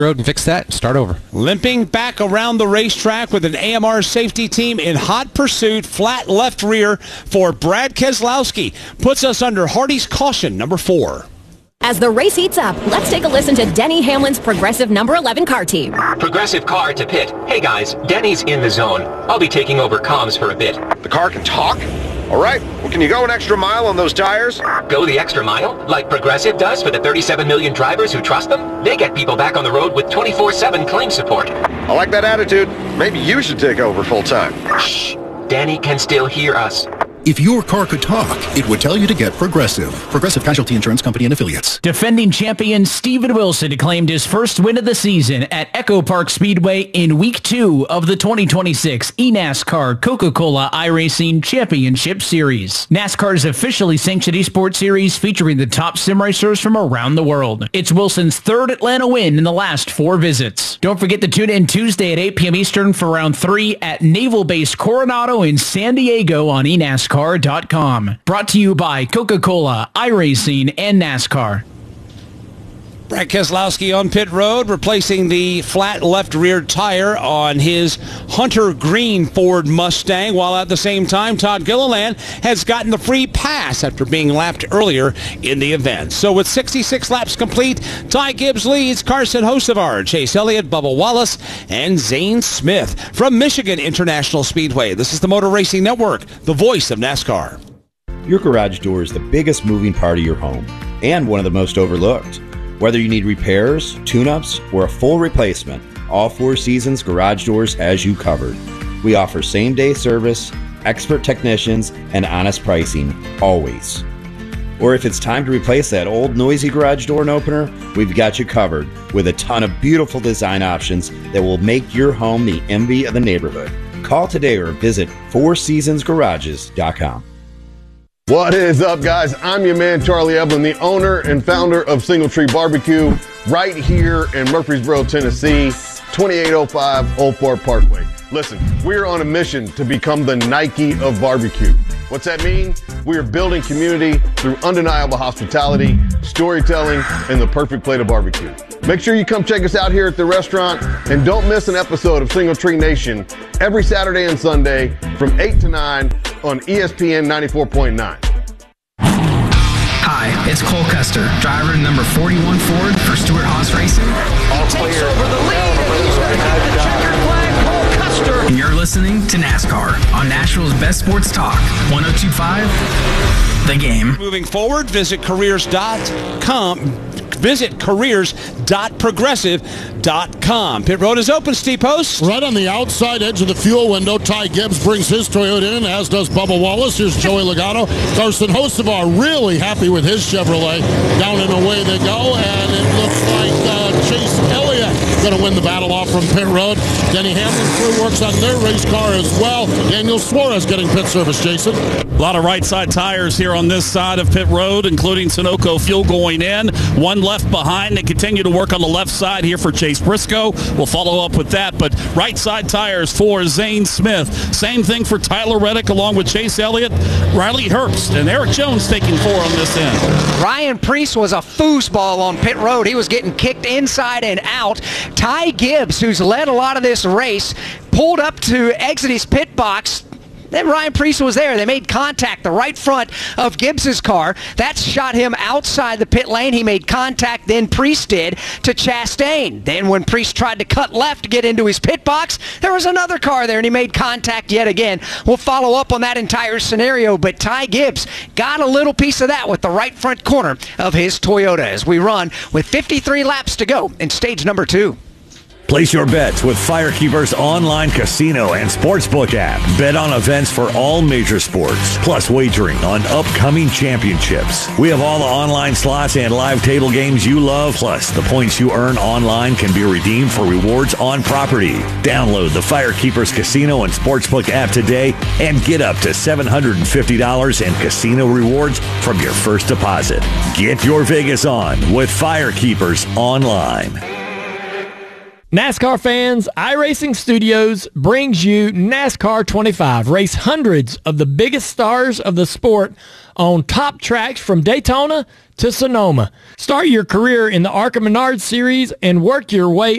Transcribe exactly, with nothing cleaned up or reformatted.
road and fix that. Start over. Limping back around the racetrack with an A M R safety team in hot pursuit, flat left rear for Brad Keselowski. Puts us under Hardy's caution, number four. As the race heats up, let's take a listen to Denny Hamlin's Progressive number eleven car team. Progressive car to pit. Hey guys, Denny's in the zone. I'll be taking over comms for a bit. The car can talk? All right, well, can you go an extra mile on those tires? Go the extra mile? Like Progressive does for the thirty-seven million drivers who trust them? They get people back on the road with twenty-four seven claim support. I like that attitude. Maybe you should take over full time. Shh, Danny can still hear us. If your car could talk, it would tell you to get Progressive. Progressive Casualty Insurance Company and Affiliates. Defending champion Steven Wilson claimed his first win of the season at Echo Park Speedway in week two of the twenty twenty-six eNASCAR Coca-Cola iRacing Championship Series. NASCAR's officially sanctioned esports series featuring the top sim racers from around the world. It's Wilson's third Atlanta win in the last four visits. Don't forget to tune in Tuesday at eight p.m. Eastern for round three at Naval Base Coronado in San Diego on eNASCAR. NASCAR dot com. Brought to you by Coca-Cola, iRacing, and NASCAR. Brad Keselowski on pit road, replacing the flat left rear tire on his Hunter Green Ford Mustang, while at the same time, Todd Gilliland has gotten the free pass after being lapped earlier in the event. So with sixty-six laps complete, Ty Gibbs leads, Carson Hocevar, Chase Elliott, Bubba Wallace, and Zane Smith from Michigan International Speedway. This is the Motor Racing Network, the voice of NASCAR. Your garage door is the biggest moving part of your home and one of the most overlooked. Whether you need repairs, tune-ups, or a full replacement, All Four Seasons Garage Doors has you covered. We offer same-day service, expert technicians, and honest pricing, always. Or if it's time to replace that old noisy garage door and opener, we've got you covered with a ton of beautiful design options that will make your home the envy of the neighborhood. Call today or visit four seasons garages dot com. What is up, guys? I'm your man, Charlie Eblin, the owner and founder of Single Tree Barbecue, right here in Murfreesboro, Tennessee, twenty-eight oh five Old Fort Parkway. Listen, we're on a mission to become the Nike of barbecue. What's that mean? We are building community through undeniable hospitality, storytelling, and the perfect plate of barbecue. Make sure you come check us out here at the restaurant, and don't miss an episode of Single Tree Nation every Saturday and Sunday from eight to nine on E S P N ninety-four point nine. Hi, it's Cole Custer, driver number forty-one Ford for Stewart Haas Racing. All takes clear. Over the lead, and he's going to get the checkered flag, Cole Custer. And you're listening to NASCAR on Nashville's Best Sports Talk, one oh two point five, The Game. Moving forward, visit careers dot com. Visit careers dot progressive dot com. Pit road is open, Steve Post. Right on the outside edge of the fuel window, Ty Gibbs brings his Toyota in, as does Bubba Wallace. Here's Joey Logano. Carson Hocevar really happy with his Chevrolet. Down and away they go, and it looks like uh, Chase Elliott going to win the battle off from pit road. Denny Hamlin's crew works on their race car as well. Daniel Suarez getting pit service, Jason. A lot of right side tires here on this side of pit road, including Sunoco fuel going in. One left behind. They continue to work on the left side here for Chase Briscoe. We'll follow up with that, but right side tires for Zane Smith. Same thing for Tyler Reddick along with Chase Elliott, Riley Herbst, and Eric Jones taking four on this end. Ryan Preece was a foosball on pit road. He was getting kicked inside and out. Ty Gibbs, who's led a lot of this race, pulled up to exit his pit box. Then Ryan Preece was there. They made contact, the right front of Gibbs's car. That shot him outside the pit lane. He made contact, then Preece did, to Chastain. Then when Preece tried to cut left to get into his pit box, there was another car there, and he made contact yet again. We'll follow up on that entire scenario, but Ty Gibbs got a little piece of that with the right front corner of his Toyota as we run with fifty-three laps to go in stage number two. Place your bets with Firekeeper's online casino and sportsbook app. Bet on events for all major sports, plus wagering on upcoming championships. We have all the online slots and live table games you love, plus the points you earn online can be redeemed for rewards on property. Download the Firekeeper's casino and sportsbook app today and get up to seven hundred fifty dollars in casino rewards from your first deposit. Get your Vegas on with Firekeeper's online. NASCAR fans, iRacing Studios brings you NASCAR twenty-five. Race hundreds of the biggest stars of the sport on top tracks from Daytona to Sonoma. Start your career in the ARCA Menard Series and work your way